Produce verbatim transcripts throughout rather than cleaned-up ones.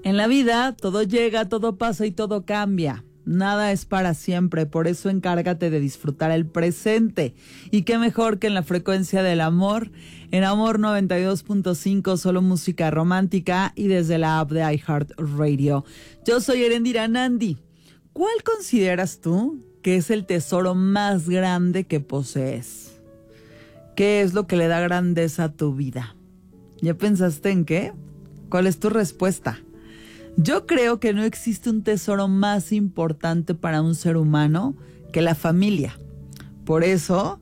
En la vida todo llega, todo pasa y todo cambia. Nada es para siempre, por eso encárgate de disfrutar el presente. Y qué mejor que en la frecuencia del amor, en Amor noventa y dos punto cinco, solo música romántica y desde la app de iHeartRadio. Yo soy Erendira Nandi. ¿Cuál consideras tú que es el tesoro más grande que posees? ¿Qué es lo que le da grandeza a tu vida? ¿Ya pensaste en qué? ¿Cuál es tu respuesta? Yo creo que no existe un tesoro más importante para un ser humano que la familia. Por eso,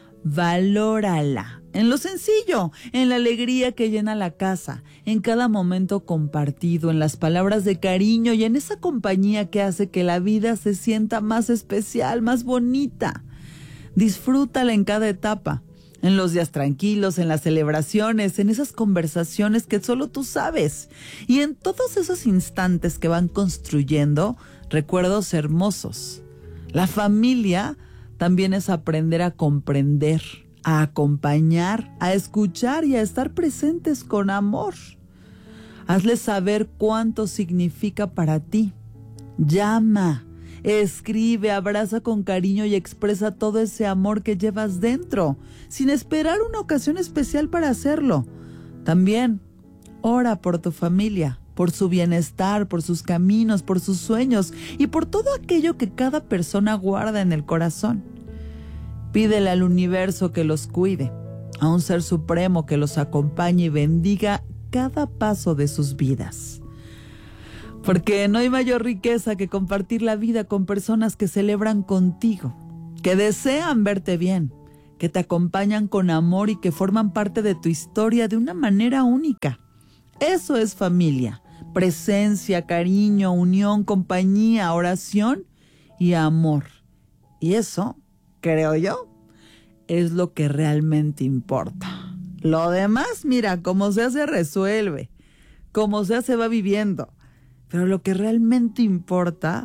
valórala. En lo sencillo, en la alegría que llena la casa, en cada momento compartido, en las palabras de cariño y en esa compañía que hace que la vida se sienta más especial, más bonita. Disfrútala en cada etapa. En los días tranquilos, en las celebraciones, en esas conversaciones que solo tú sabes. Y en todos esos instantes que van construyendo recuerdos hermosos. La familia también es aprender a comprender, a acompañar, a escuchar y a estar presentes con amor. Hazle saber cuánto significa para ti. Llama, escribe, abraza con cariño y expresa todo ese amor que llevas dentro, sin esperar una ocasión especial para hacerlo. También, ora por tu familia, por su bienestar, por sus caminos, por sus sueños y por todo aquello que cada persona guarda en el corazón. Pídele al universo que los cuide, a un ser supremo que los acompañe y bendiga cada paso de sus vidas. Porque no hay mayor riqueza que compartir la vida con personas que celebran contigo, que desean verte bien, que te acompañan con amor y que forman parte de tu historia de una manera única. Eso es familia, presencia, cariño, unión, compañía, oración y amor. Y eso, creo yo, es lo que realmente importa. Lo demás, mira, como sea se resuelve, como sea se va viviendo. Pero lo que realmente importa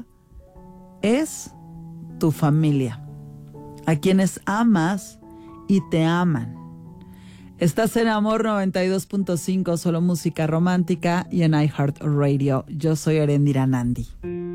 es tu familia, a quienes amas y te aman. Estás en Amor noventa y dos punto cinco, solo música romántica y en iHeartRadio. Yo soy Erendira Nandi.